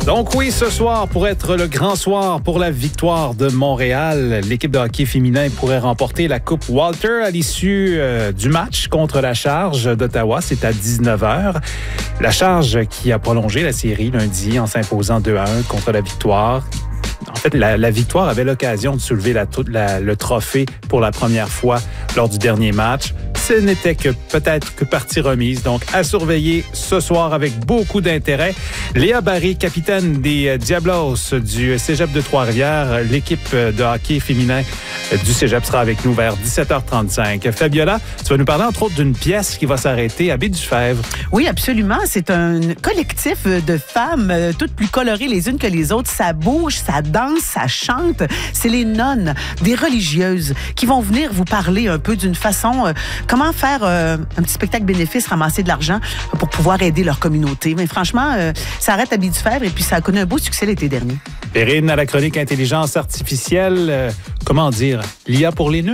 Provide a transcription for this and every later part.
Donc oui, ce soir pourrait être le grand soir pour la victoire de Montréal. L'équipe de hockey féminin pourrait remporter la Coupe Walter à l'issue du match contre la Charge d'Ottawa. C'est à 19h. La Charge qui a prolongé la série lundi en s'imposant 2-1 contre la Victoire. En fait, la Victoire avait l'occasion de soulever le trophée pour la première fois lors du dernier match. Ce n'était que peut-être que partie remise. Donc, à surveiller ce soir avec beaucoup d'intérêt. Léa Barry, capitaine des Diablos du Cégep de Trois-Rivières. L'équipe de hockey féminin du Cégep sera avec nous vers 17h35. Fabiola, tu vas nous parler entre autres d'une pièce qui va s'arrêter à Baie-du-Fèvre. Oui, absolument. C'est un collectif de femmes, toutes plus colorées les unes que les autres. Ça bouge, ça danse, ça chante. C'est les nonnes, des religieuses, qui vont venir vous parler un peu d'une façon... comment faire un petit spectacle bénéfice, ramasser de l'argent pour pouvoir aider leur communauté. Mais franchement, ça arrête à Baie-du-Fèvre et puis ça a connu un beau succès l'été dernier. Perrine, à la chronique intelligence artificielle, comment dire, l'IA pour les nuls?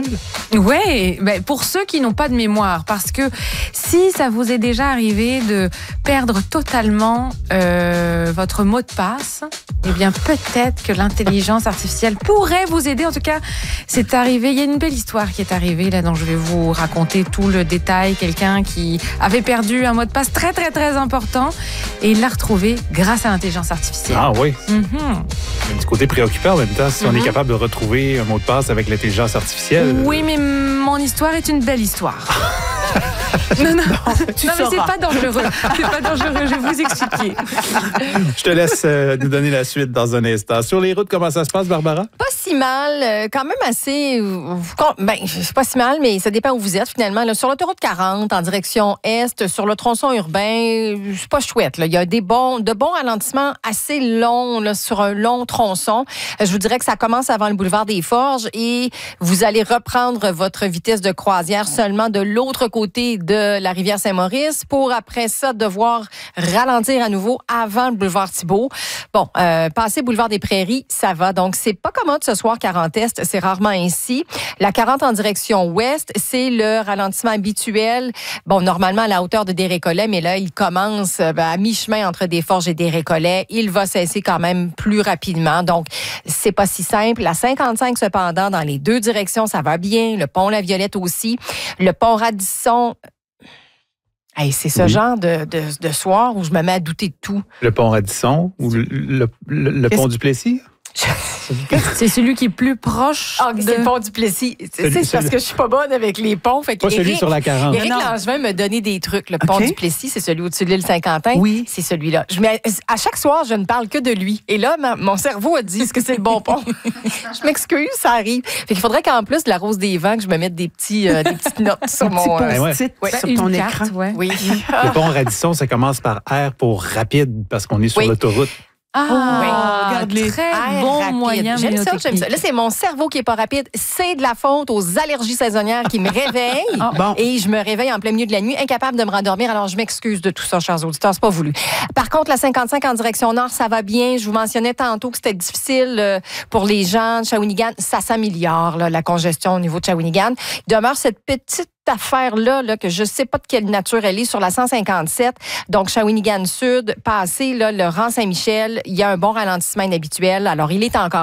Oui, ben pour ceux qui n'ont pas de mémoire, parce que si ça vous est déjà arrivé de perdre totalement votre mot de passe, eh bien peut-être que l'intelligence artificielle pourrait vous aider. En tout cas, c'est arrivé, il y a une belle histoire qui est arrivée là dont je vais vous raconter tout le détail. Quelqu'un qui avait perdu un mot de passe très très très important et il l'a retrouvé grâce à l'intelligence artificielle. Ah oui. Mm-hmm. Un petit côté préoccupant en même temps, si on est capable de retrouver un mot de passe avec l'intelligence artificielle. Oui, mais mon histoire est une belle histoire. Non, mais c'est pas dangereux. C'est pas dangereux, je vais vous expliquer. Je te laisse nous donner la suite dans un instant. Sur les routes, comment ça se passe, Barbara? Pas si mal, quand même assez... c'est pas si mal, mais ça dépend où vous êtes, finalement. Là, sur l'autoroute 40, en direction est, sur le tronçon urbain, c'est pas chouette. Là. Il y a de bons ralentissements assez longs là, sur un long tronçon. Je vous dirais que ça commence avant le boulevard des Forges et vous allez reprendre votre vitesse de croisière seulement de l'autre côté de la rivière Saint-Maurice pour après ça devoir ralentir à nouveau avant le boulevard Thibault. Bon, passer boulevard des Prairies, ça va. Donc, c'est pas commode ce soir 40 Est, c'est rarement ainsi. La 40 en direction ouest, c'est le ralentissement habituel. Bon, normalement à la hauteur de Desrécollets, mais là, il commence à mi-chemin entre Desforges et Desrécollets. Il va cesser quand même plus rapidement. Donc, c'est pas si simple. La 55, cependant, dans les deux directions, ça va bien. Le pont La Violette aussi. Le pont Radisson... Hey, c'est ce genre de soir où je me mets à douter de tout. Le pont Radisson ou le pont du Plessis? C'est celui qui est plus proche. C'est le pont du Plessis. C'est parce que je suis pas bonne avec les ponts. Fait pas celui sur la 40. Éric Langevin me donner des trucs. Le pont du Plessis, c'est celui au-dessus de l'île Saint-Quentin. Oui. C'est celui-là. À chaque soir, je ne parle que de lui. Et là, mon cerveau a dit, est-ce que c'est le bon pont? Je m'excuse, ça arrive. Fait qu'il faudrait qu'en plus de la Rose des Vents, que je me mette des petites notes sur mon... sur ton écran. Oui. Le pont Radisson, ça commence par R pour rapide parce qu'on est sur l'autoroute. Regarde-les. Très bon moyen. J'aime ça. Là, c'est mon cerveau qui est pas rapide. C'est de la faute aux allergies saisonnières qui me réveillent. Et je me réveille en plein milieu de la nuit, incapable de me rendormir. Alors, je m'excuse de tout ça, chers auditeurs. C'est pas voulu. Par contre, la 55 en direction nord, ça va bien. Je vous mentionnais tantôt que c'était difficile pour les gens de Shawinigan. Ça s'améliore, la congestion au niveau de Shawinigan. Il demeure cette petite affaire-là, que je ne sais pas de quelle nature elle est, sur la 157. Donc, Shawinigan Sud, passé le rang Saint-Michel, il y a un bon ralentissement inhabituel. Alors, il est encore